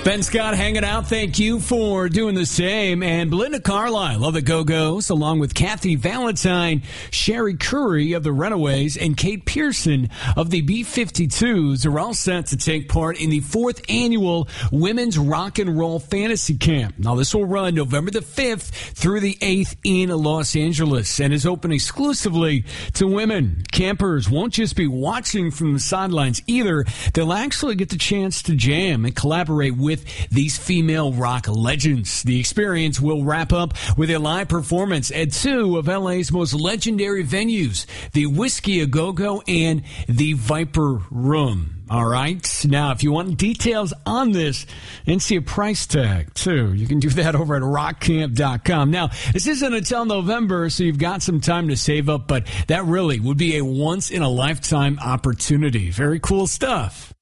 Ben Scott hanging out. Thank you for doing the same. And Belinda Carlisle of the Go-Go's, along with Kathy Valentine, Sherry Curry of the Runaways, and Kate Pearson of the B-52s are all set to take part in the 4th annual Women's Rock and Roll Fantasy Camp. Now, this will run November the 5th through the 8th in Los Angeles and is open exclusively to women. Campers won't just be watching from the sidelines either. They'll actually get the chance to jam and collaborate with these female rock legends. The experience will wrap up with a live performance at 2 of LA's most legendary venues, the Whiskey A Go-Go and the Viper Room. All right. Now, if you want details on this and see a price tag, too, you can do that over at rockcamp.com. Now, this isn't until November, so you've got some time to save up, but that really would be a once-in-a-lifetime opportunity. Very cool stuff.